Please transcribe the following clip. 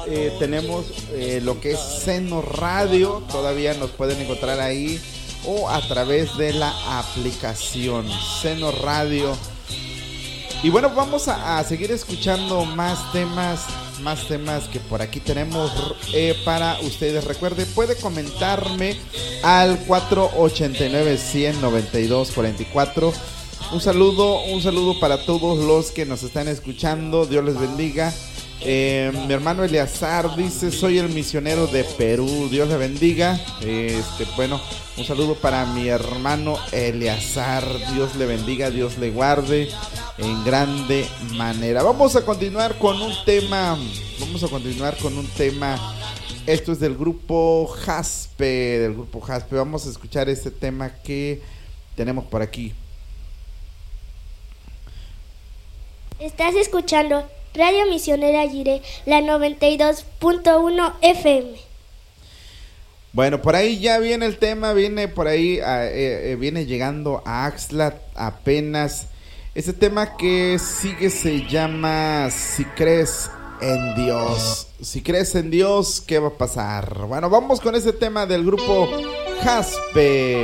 tenemos lo que es Seno Radio. Todavía nos pueden encontrar ahí o a través de la aplicación Seno Radio. Y bueno, vamos a seguir escuchando más temas que por aquí tenemos para ustedes. Recuerde, puede comentarme al 489-100-9244. Un saludo para todos los que nos están escuchando. Dios les bendiga. Mi hermano Eleazar dice: soy el misionero de Perú. Dios le bendiga. Bueno, un saludo para mi hermano Eleazar. Dios le bendiga, Dios le guarde en grande manera. Vamos a continuar con un tema. Esto es del grupo Jaspe. Vamos a escuchar este tema que tenemos por aquí. Estás escuchando Radio Misionera Jiré, la 92.1 FM. Bueno, por ahí ya viene el tema, viene por ahí, viene llegando a Axtla apenas. Este tema que sigue se llama Si crees en Dios. Si crees en Dios, ¿qué va a pasar? Bueno, vamos con ese tema del grupo Jaspe.